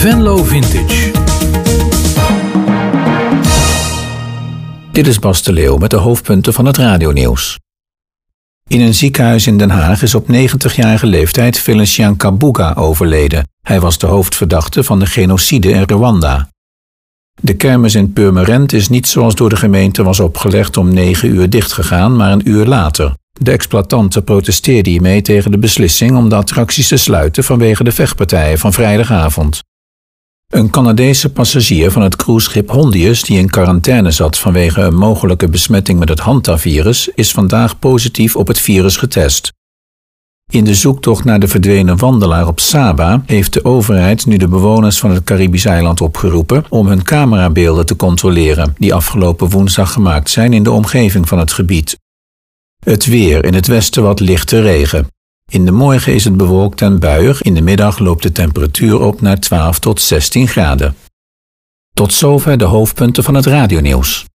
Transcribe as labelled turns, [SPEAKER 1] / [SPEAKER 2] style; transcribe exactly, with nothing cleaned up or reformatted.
[SPEAKER 1] Venlo Vintage. Dit is Bas de Leeuw met de hoofdpunten van het radionieuws. In een ziekenhuis in Den Haag is op negentigjarige leeftijd Felician Kabuga overleden. Hij was de hoofdverdachte van de genocide in Rwanda. De kermis in Purmerend is niet zoals door de gemeente was opgelegd om negen uur dichtgegaan, maar een uur later. De exploitanten protesteerden hiermee tegen de beslissing om de attracties te sluiten vanwege de vechtpartijen van vrijdagavond. Een Canadese passagier van het cruiseschip Hondius die in quarantaine zat vanwege een mogelijke besmetting met het Hantavirus is vandaag positief op het virus getest. In de zoektocht naar de verdwenen wandelaar op Saba heeft de overheid nu de bewoners van het Caribisch eiland opgeroepen om hun camerabeelden te controleren, die afgelopen woensdag gemaakt zijn in de omgeving van het gebied. Het weer, in het westen wat lichte regen. In de morgen is het bewolkt en buiig, in de middag loopt de temperatuur op naar twaalf tot zestien graden. Tot zover de hoofdpunten van het radionieuws.